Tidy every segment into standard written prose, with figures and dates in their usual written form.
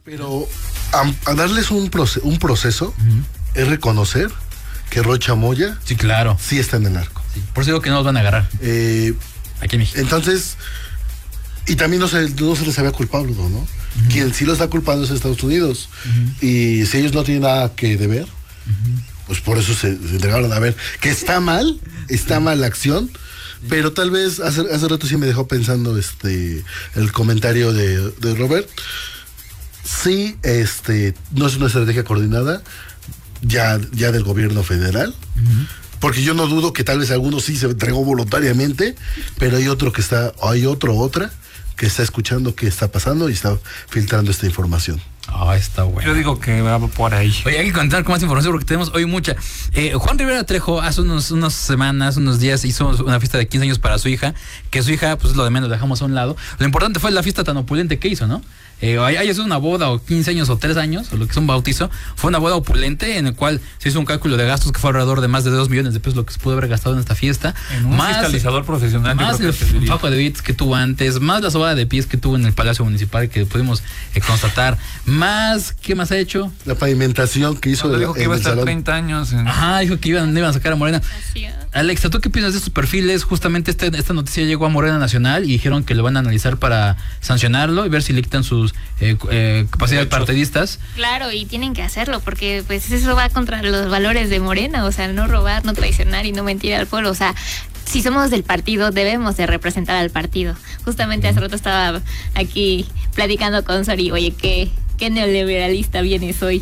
Pero a darles un proceso es reconocer que Rocha Moya sí, claro, sí está en el narco. Sí, por eso digo que no los van a agarrar. Aquí en México. Entonces, y también no se les había culpable, ¿no? Quien sí lo está culpando es Estados Unidos. Y si ellos no tienen nada que deber, pues por eso se entregaron. A ver, que está mal la acción, pero tal vez hace rato sí me dejó pensando el comentario de Robert. Sí, no es una estrategia coordinada ya del gobierno federal, porque yo no dudo que tal vez alguno sí se entregó voluntariamente, pero hay otra que está escuchando qué está pasando y está filtrando esta información. Está bueno. Yo digo que va por ahí. Oye, hay que contar con más información porque tenemos hoy mucha. Juan Rivera Trejo hace unas semanas, unos días, hizo una fiesta de 15 años para su hija, que su hija, pues lo de menos, dejamos a un lado. Lo importante fue la fiesta tan opulente que hizo, ¿no? Haya sido una boda o 15 años o 3 años, o lo que es un bautizo, fue una boda opulente en el cual se hizo un cálculo de gastos que fue alrededor de más de 2 millones de pesos lo que se pudo haber gastado en esta fiesta. En un fiscalizador profesional. Más el fajo de bits que tuvo antes, más la sobada de pies que tuvo en el Palacio Municipal que pudimos constatar, más, ¿qué más ha hecho? La pavimentación que hizo. Dijo que iba a estar 30 años. Dijo que iban a sacar a Morena. Alexa, ¿tú qué piensas de estos perfiles? Justamente esta noticia llegó a Morena Nacional y dijeron que lo van a analizar para sancionarlo y ver si le quitan sus capacidades partidistas. Claro, y tienen que hacerlo porque pues eso va contra los valores de Morena, o sea, no robar, no traicionar y no mentir al pueblo, o sea, si somos del partido debemos de representar al partido. Justamente hace rato estaba aquí platicando con Sori, oye, ¿qué neoliberalista vienes hoy?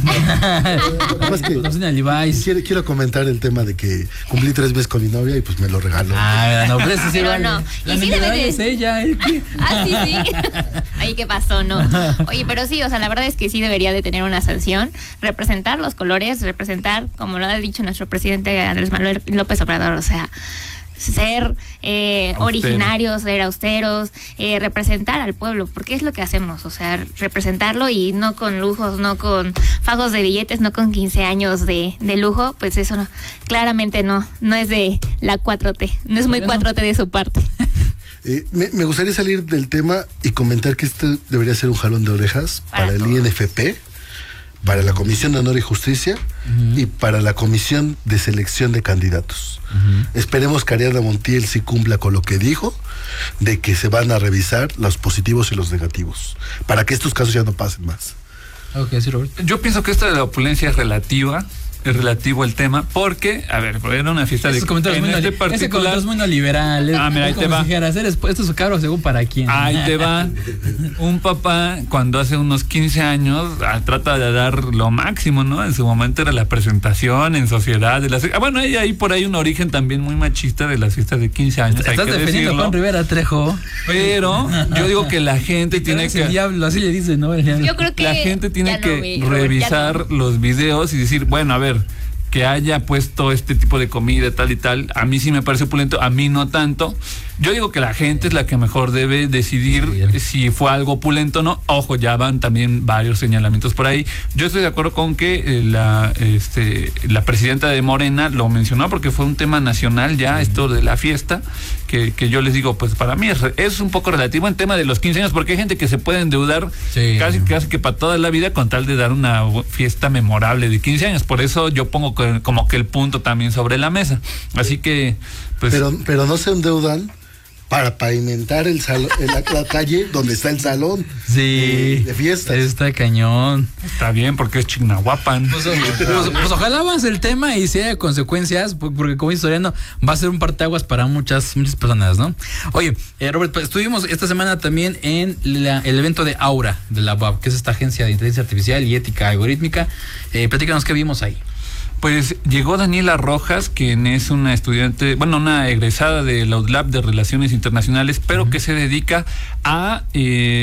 Quiero comentar el tema de que cumplí 3 veces con mi novia y pues me lo regaló. No, pero eso sí pero vale. no. La Y sí es ella. sí. Ay, ¿qué pasó? No. Oye, pero sí, o sea, la verdad es que sí debería de tener una sanción, representar los colores, representar, como lo ha dicho nuestro presidente Andrés Manuel López Obrador, o sea, ser originarios, ser austeros, representar al pueblo, porque es lo que hacemos, o sea, representarlo y no con lujos, no con fajos de billetes, no con 15 años de lujo, pues eso no, claramente no es de la 4T, no es muy 4T de su parte. Me gustaría salir del tema y comentar que este debería ser un jalón de orejas para el INFP, para la Comisión de Honor y Justicia y para la Comisión de Selección de Candidatos. Esperemos que Ariadna Montiel sí cumpla con lo que dijo, de que se van a revisar los positivos y los negativos, para que estos casos ya no pasen más. Okay, sí, Robert. Yo pienso que esto de la opulencia es relativo el tema, porque, a ver, era una fiesta de... Ese comentario es muy neoliberal. Mira, ahí te va. Esto es caro según para quién. Ahí te va. Un papá, cuando hace unos 15 años, trata de dar lo máximo, ¿no? En su momento era la presentación en sociedad. Bueno, hay por ahí un origen también muy machista de las fiestas de 15 años. Estás defendiendo a Juan Rivera Trejo. Pero yo digo que la gente tiene que... El diablo, así le dice, ¿no? Yo creo que la gente tiene que revisar los videos y decir, bueno, a ver, que haya puesto este tipo de comida tal y tal, a mí sí me parece opulento, a mí no tanto. Yo digo que la gente es la que mejor debe decidir si fue algo opulento o no. Ojo, ya van también varios señalamientos por ahí. Yo estoy de acuerdo con que la presidenta de Morena lo mencionó porque fue un tema nacional ya, esto de la fiesta, que yo les digo, pues para mí es un poco relativo en tema de los 15 años, porque hay gente que se puede endeudar casi que para toda la vida con tal de dar una fiesta memorable de 15 años. Por eso yo pongo como que el punto también sobre la mesa. Así que, pues... Pero no se endeudan para pavimentar el salón, la calle donde está el salón de fiestas. Está cañón. Está bien, porque es Chignahuapan. Pues ojalá avance el tema y si haya consecuencias, porque como historiano va a ser un parteaguas para muchas personas, ¿no? Oye, Robert, pues estuvimos esta semana también en el evento de Aura de la UAP, que es esta agencia de inteligencia artificial y ética algorítmica. Platícanos qué vimos ahí. Pues llegó Daniela Rojas, quien es una estudiante, una egresada de la UDLAP de Relaciones Internacionales, pero que se dedica a